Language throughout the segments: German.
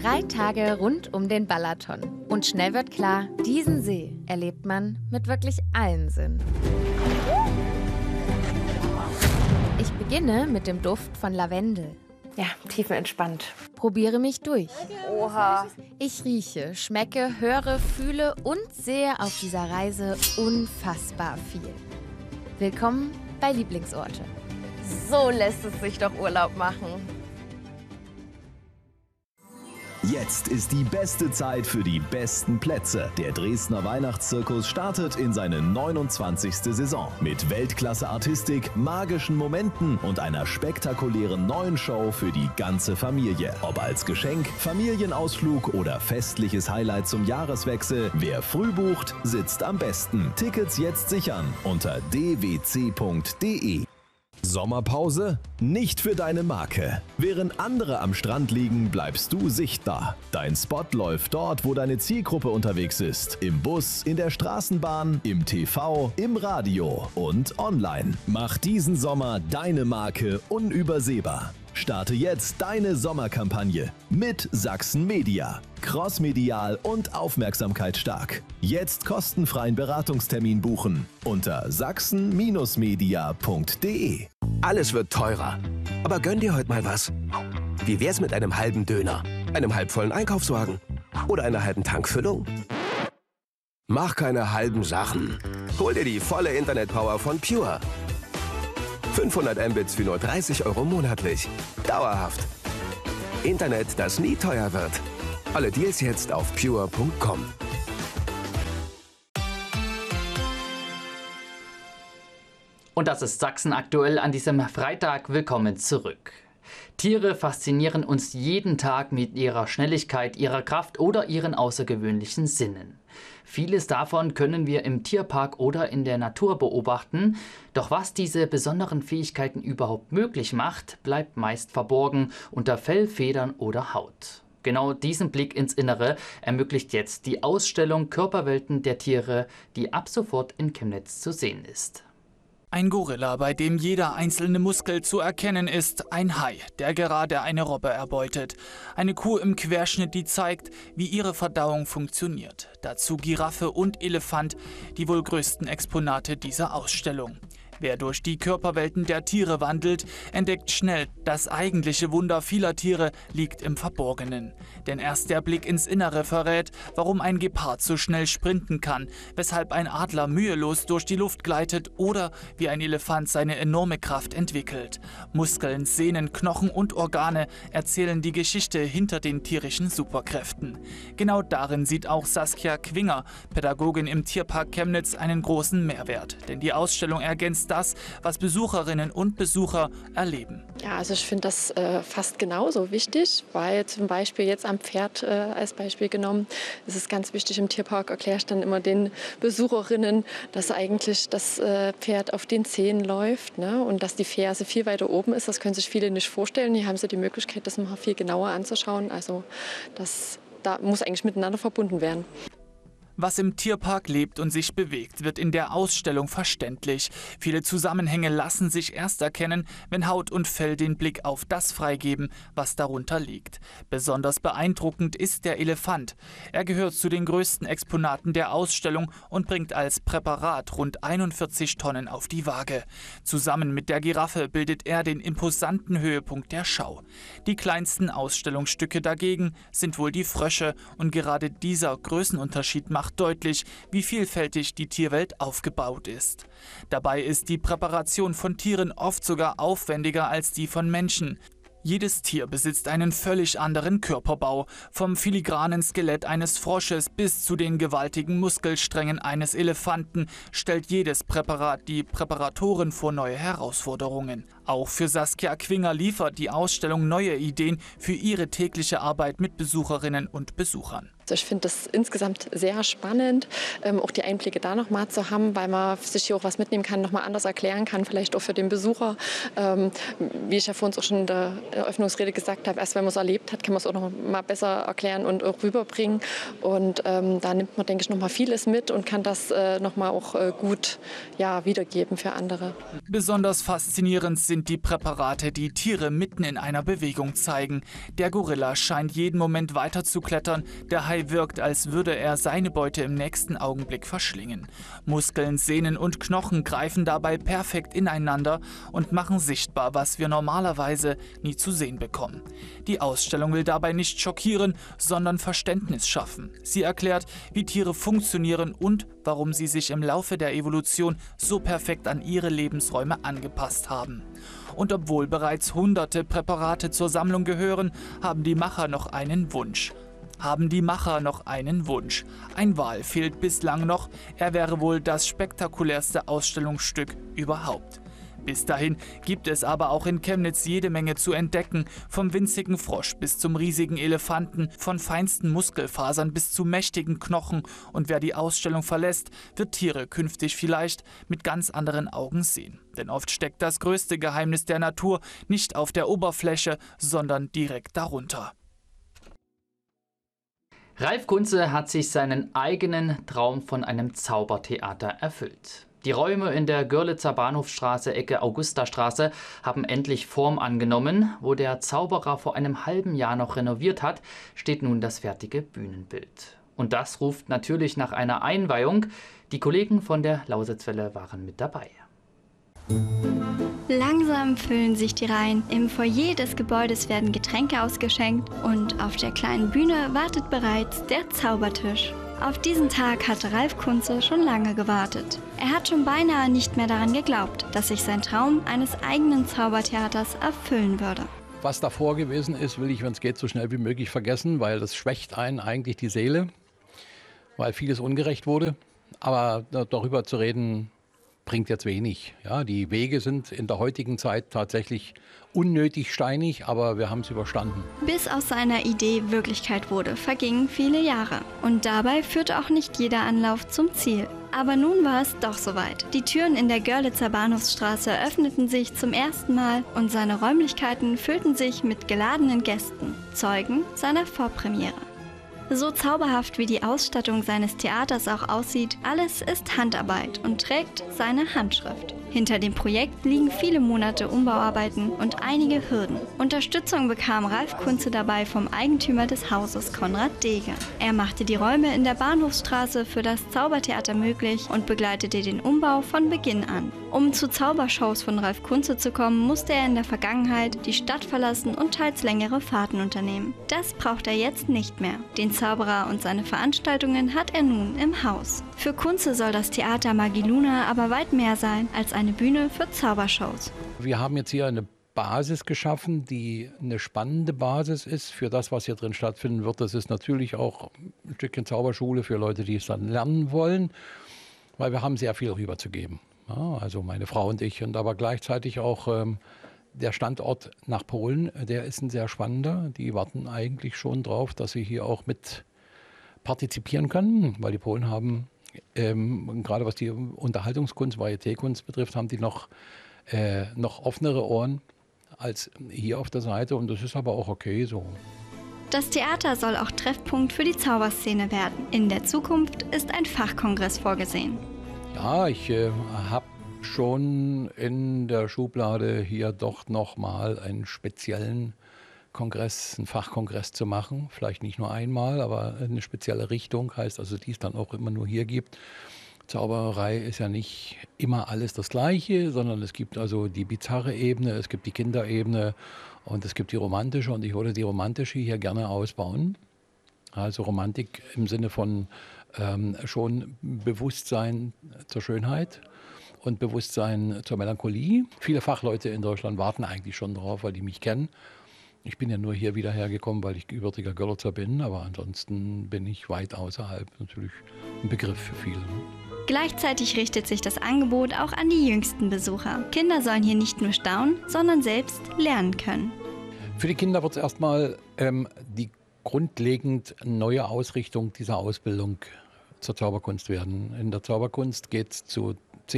3 Tage rund um den Balaton. Und schnell wird klar, diesen See erlebt man mit wirklich allen Sinnen. Ich beginne mit dem Duft von Lavendel. Ja, tiefenentspannt. Probiere mich durch. Oha. Ich rieche, schmecke, höre, fühle und sehe auf dieser Reise unfassbar viel. Willkommen bei Lieblingsorte. So lässt es sich doch Urlaub machen. Jetzt ist die beste Zeit für die besten Plätze. Der Dresdner Weihnachtszirkus startet in seine 29. Saison. Mit Weltklasse-Artistik, magischen Momenten und einer spektakulären neuen Show für die ganze Familie. Ob als Geschenk, Familienausflug oder festliches Highlight zum Jahreswechsel, wer früh bucht, sitzt am besten. Tickets jetzt sichern unter dwc.de. Sommerpause? Nicht für deine Marke. Während andere am Strand liegen, bleibst du sichtbar. Dein Spot läuft dort, wo deine Zielgruppe unterwegs ist. Im Bus, in der Straßenbahn, im TV, im Radio und online. Mach diesen Sommer deine Marke unübersehbar. Starte jetzt deine Sommerkampagne mit Sachsen Media. Crossmedial und aufmerksamkeitsstark. Jetzt kostenfreien Beratungstermin buchen unter sachsen-media.de. Alles wird teurer. Aber gönn dir heute mal was. Wie wär's mit einem halben Döner, einem halbvollen Einkaufswagen oder einer halben Tankfüllung? Mach keine halben Sachen. Hol dir die volle Internetpower von Pure. 500 Mbits für nur 30 € monatlich. Dauerhaft. Internet, das nie teuer wird. Alle Deals jetzt auf pure.com. Und das ist Sachsen aktuell an diesem Freitag. Willkommen zurück. Tiere faszinieren uns jeden Tag mit ihrer Schnelligkeit, ihrer Kraft oder ihren außergewöhnlichen Sinnen. Vieles davon können wir im Tierpark oder in der Natur beobachten. Doch was diese besonderen Fähigkeiten überhaupt möglich macht, bleibt meist verborgen unter Fell, Federn oder Haut. Genau diesen Blick ins Innere ermöglicht jetzt die Ausstellung Körperwelten der Tiere, die ab sofort in Chemnitz zu sehen ist. Ein Gorilla, bei dem jeder einzelne Muskel zu erkennen ist, ein Hai, der gerade eine Robbe erbeutet. Eine Kuh im Querschnitt, die zeigt, wie ihre Verdauung funktioniert. Dazu Giraffe und Elefant, die wohl größten Exponate dieser Ausstellung. Wer durch die Körperwelten der Tiere wandelt, entdeckt schnell, das eigentliche Wunder vieler Tiere liegt im Verborgenen. Denn erst der Blick ins Innere verrät, warum ein Gepard so schnell sprinten kann, weshalb ein Adler mühelos durch die Luft gleitet oder wie ein Elefant seine enorme Kraft entwickelt. Muskeln, Sehnen, Knochen und Organe erzählen die Geschichte hinter den tierischen Superkräften. Genau darin sieht auch Saskia Quinger, Pädagogin im Tierpark Chemnitz, einen großen Mehrwert. Denn die Ausstellung ergänzt das, was Besucherinnen und Besucher erleben. Ja, also ich finde das fast genauso wichtig, weil zum Beispiel jetzt am Pferd als Beispiel genommen, ist es ganz wichtig, im Tierpark erkläre ich dann immer den Besucherinnen, dass eigentlich das Pferd auf den Zehen läuft, ne? Und dass die Ferse viel weiter oben ist. Das können sich viele nicht vorstellen. Hier haben sie die Möglichkeit, das mal viel genauer anzuschauen. Also da muss eigentlich miteinander verbunden werden. Was im Tierpark lebt und sich bewegt, wird in der Ausstellung verständlich. Viele Zusammenhänge lassen sich erst erkennen, wenn Haut und Fell den Blick auf das freigeben, was darunter liegt. Besonders beeindruckend ist der Elefant. Er gehört zu den größten Exponaten der Ausstellung und bringt als Präparat rund 41 Tonnen auf die Waage. Zusammen mit der Giraffe bildet er den imposanten Höhepunkt der Schau. Die kleinsten Ausstellungsstücke dagegen sind wohl die Frösche und gerade dieser Größenunterschied macht deutlich, wie vielfältig die Tierwelt aufgebaut ist. Dabei ist die Präparation von Tieren oft sogar aufwendiger als die von Menschen. Jedes Tier besitzt einen völlig anderen Körperbau, vom filigranen Skelett eines Frosches bis zu den gewaltigen Muskelsträngen eines Elefanten stellt jedes Präparat die Präparatoren vor neue Herausforderungen. Auch für Saskia Quinger liefert die Ausstellung neue Ideen für ihre tägliche Arbeit mit Besucherinnen und Besuchern. Also ich finde das insgesamt sehr spannend, auch die Einblicke da nochmal zu haben, weil man sich hier auch was mitnehmen kann, nochmal anders erklären kann, vielleicht auch für den Besucher. Wie ich ja vorhin auch schon in der Eröffnungsrede gesagt habe, erst wenn man es erlebt hat, kann man es auch noch mal besser erklären und auch rüberbringen. Und da nimmt man, denke ich, noch mal vieles mit und kann das noch mal auch gut wiedergeben für andere. Besonders faszinierend sind sind die Präparate, die Tiere mitten in einer Bewegung zeigen. Der Gorilla scheint jeden Moment weiter zu klettern. Der Hai wirkt, als würde er seine Beute im nächsten Augenblick verschlingen. Muskeln, Sehnen und Knochen greifen dabei perfekt ineinander und machen sichtbar, was wir normalerweise nie zu sehen bekommen. Die Ausstellung will dabei nicht schockieren, sondern Verständnis schaffen. Sie erklärt, wie Tiere funktionieren und warum sie sich im Laufe der Evolution so perfekt an ihre Lebensräume angepasst haben. Und obwohl bereits hunderte Präparate zur Sammlung gehören, haben die Macher noch einen Wunsch. Ein Wal fehlt bislang noch, er wäre wohl das spektakulärste Ausstellungsstück überhaupt. Bis dahin gibt es aber auch in Chemnitz jede Menge zu entdecken, vom winzigen Frosch bis zum riesigen Elefanten, von feinsten Muskelfasern bis zu mächtigen Knochen. Und wer die Ausstellung verlässt, wird Tiere künftig vielleicht mit ganz anderen Augen sehen. Denn oft steckt das größte Geheimnis der Natur nicht auf der Oberfläche, sondern direkt darunter. Ralf Kunze hat sich seinen eigenen Traum von einem Zaubertheater erfüllt. Die Räume in der Görlitzer Bahnhofstraße, Ecke Augustastraße, haben endlich Form angenommen. Wo der Zauberer vor einem halben Jahr noch renoviert hat, steht nun das fertige Bühnenbild. Und das ruft natürlich nach einer Einweihung. Die Kollegen von der Lausitzwelle waren mit dabei. Langsam füllen sich die Reihen. Im Foyer des Gebäudes werden Getränke ausgeschenkt und auf der kleinen Bühne wartet bereits der Zaubertisch. Auf diesen Tag hatte Ralf Kunze schon lange gewartet. Er hat schon beinahe nicht mehr daran geglaubt, dass sich sein Traum eines eigenen Zaubertheaters erfüllen würde. Was davor gewesen ist, will ich, wenn es geht, so schnell wie möglich vergessen, weil das schwächt einen eigentlich die Seele, weil vieles ungerecht wurde. Aber darüber zu reden, bringt jetzt wenig. Ja, die Wege sind in der heutigen Zeit tatsächlich unnötig steinig, aber wir haben es überstanden. Bis aus seiner Idee Wirklichkeit wurde, vergingen viele Jahre. Und dabei führte auch nicht jeder Anlauf zum Ziel. Aber nun war es doch soweit. Die Türen in der Görlitzer Bahnhofsstraße öffneten sich zum ersten Mal und seine Räumlichkeiten füllten sich mit geladenen Gästen, Zeugen seiner Vorpremiere. So zauberhaft wie die Ausstattung seines Theaters auch aussieht, alles ist Handarbeit und trägt seine Handschrift. Hinter dem Projekt liegen viele Monate Umbauarbeiten und einige Hürden. Unterstützung bekam Ralf Kunze dabei vom Eigentümer des Hauses, Konrad Dege. Er machte die Räume in der Bahnhofsstraße für das Zaubertheater möglich und begleitete den Umbau von Beginn an. Um zu Zaubershows von Ralf Kunze zu kommen, musste er in der Vergangenheit die Stadt verlassen und teils längere Fahrten unternehmen. Das braucht er jetzt nicht mehr. Den Zauberer und seine Veranstaltungen hat er nun im Haus. Für Kunze soll das Theater Magiluna aber weit mehr sein als eine Bühne für Zaubershows. Wir haben jetzt hier eine Basis geschaffen, die eine spannende Basis ist für das, was hier drin stattfinden wird. Das ist natürlich auch ein Stückchen Zauberschule für Leute, die es dann lernen wollen, weil wir haben sehr viel rüberzugeben. Ja, also meine Frau und ich, und aber gleichzeitig auch der Standort nach Polen, der ist ein sehr spannender. Die warten eigentlich schon drauf, dass sie hier auch mit partizipieren können, weil die Polen haben, gerade was die Unterhaltungskunst, Varietékunst betrifft, haben die noch offenere Ohren als hier auf der Seite, und das ist aber auch okay so. Das Theater soll auch Treffpunkt für die Zauberszene werden. In der Zukunft ist ein Fachkongress vorgesehen. Ja, ich habe schon in der Schublade hier doch nochmal einen speziellen Kongress, einen Fachkongress zu machen. Vielleicht nicht nur einmal, aber eine spezielle Richtung, heißt also, die es dann auch immer nur hier gibt. Zaubererei ist ja nicht immer alles das Gleiche, sondern es gibt also die bizarre Ebene, es gibt die Kinderebene und es gibt die romantische, und ich würde die romantische hier gerne ausbauen. Also Romantik im Sinne von schon Bewusstsein zur Schönheit und Bewusstsein zur Melancholie. Viele Fachleute in Deutschland warten eigentlich schon drauf, weil die mich kennen. Ich bin ja nur hier wieder hergekommen, weil ich gebürtiger Görlitzer bin, aber ansonsten bin ich weit außerhalb natürlich ein Begriff für viele. Gleichzeitig richtet sich das Angebot auch an die jüngsten Besucher. Kinder sollen hier nicht nur staunen, sondern selbst lernen können. Für die Kinder wird es erstmal die grundlegend neue Ausrichtung dieser Ausbildung zur Zauberkunst werden. In der Zauberkunst geht es zu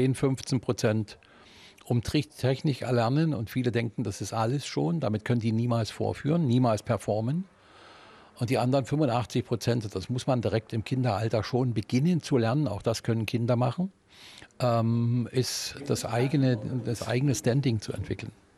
10-15% um Technik erlernen, und viele denken, das ist alles schon. Damit können die niemals vorführen, niemals performen. Und die anderen 85%, das muss man direkt im Kinderalter schon beginnen zu lernen, auch das können Kinder machen, ist das eigene Standing zu entwickeln.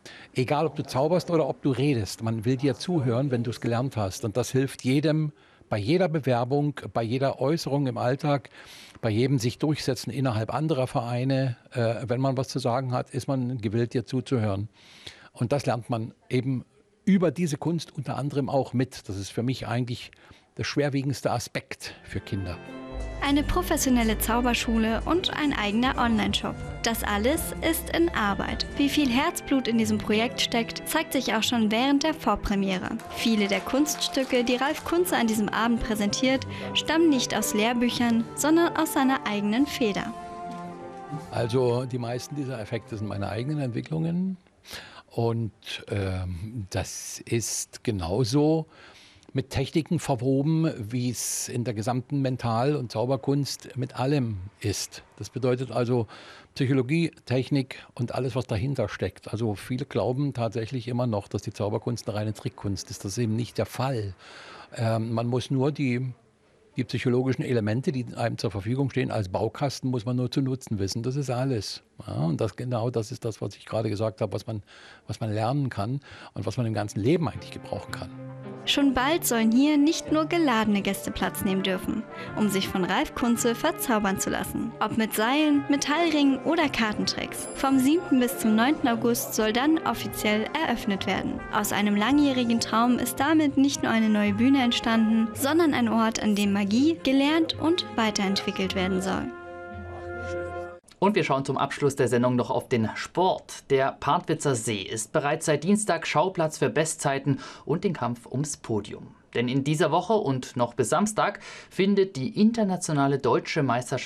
Egal, ob du zauberst oder ob du redest, man will dir zuhören, wenn du es gelernt hast. Und das hilft jedem bei jeder Bewerbung, bei jeder Äußerung im Alltag, bei jedem sich durchsetzen innerhalb anderer Vereine. Wenn man was zu sagen hat, ist man gewillt, dir zuzuhören. Und das lernt man eben über diese Kunst unter anderem auch mit. Das ist für mich eigentlich der schwerwiegendste Aspekt für Kinder. Eine professionelle Zauberschule und ein eigener Online-Shop. Das alles ist in Arbeit. Wie viel Herzblut in diesem Projekt steckt, zeigt sich auch schon während der Vorpremiere. Viele der Kunststücke, die Ralf Kunze an diesem Abend präsentiert, stammen nicht aus Lehrbüchern, sondern aus seiner eigenen Feder. Also die meisten dieser Effekte sind meine eigenen Entwicklungen. Und das ist genauso mit Techniken verwoben, wie es in der gesamten Mental- und Zauberkunst mit allem ist. Das bedeutet also Psychologie, Technik und alles, was dahinter steckt. Also viele glauben tatsächlich immer noch, dass die Zauberkunst eine reine Trickkunst ist. Das ist eben nicht der Fall. Man muss nur die psychologischen Elemente, die einem zur Verfügung stehen, als Baukasten muss man nur zu nutzen wissen. Das ist alles. Ja, und das ist das, was ich gerade gesagt habe, was man lernen kann und was man im ganzen Leben eigentlich gebrauchen kann. Schon bald sollen hier nicht nur geladene Gäste Platz nehmen dürfen, um sich von Ralf Kunze verzaubern zu lassen. Ob mit Seilen, Metallringen oder Kartentricks. Vom 7. bis zum 9. August soll dann offiziell eröffnet werden. Aus einem langjährigen Traum ist damit nicht nur eine neue Bühne entstanden, sondern ein Ort, an dem Magie gelernt und weiterentwickelt werden soll. Und wir schauen zum Abschluss der Sendung noch auf den Sport. Der Partwitzer See ist bereits seit Dienstag Schauplatz für Bestzeiten und den Kampf ums Podium. Denn in dieser Woche und noch bis Samstag findet die internationale deutsche Meisterschaft